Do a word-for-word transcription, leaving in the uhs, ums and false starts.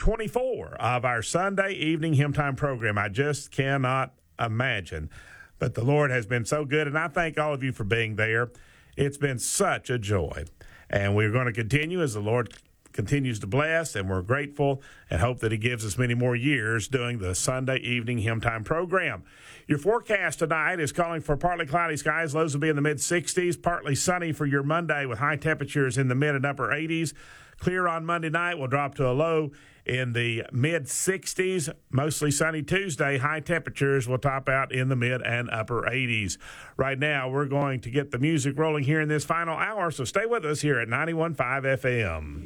twenty-four of our Sunday evening hymn time program. I just cannot imagine. But the Lord has been so good, and I thank all of you for being there. It's been such a joy. And we're going to continue as the Lord continues to bless, and we're grateful and hope that he gives us many more years doing the Sunday evening hymn time program. Your forecast tonight is calling for partly cloudy skies. Lows will be in the mid sixties, partly sunny for your Monday with high temperatures in the mid and upper eighties. Clear on Monday night. We'll drop to a low in the mid sixties. Mostly sunny Tuesday. High temperatures will top out in the mid and upper eighties. Right now, we're going to get the music rolling here in this final hour, so stay with us here at ninety-one point five F M.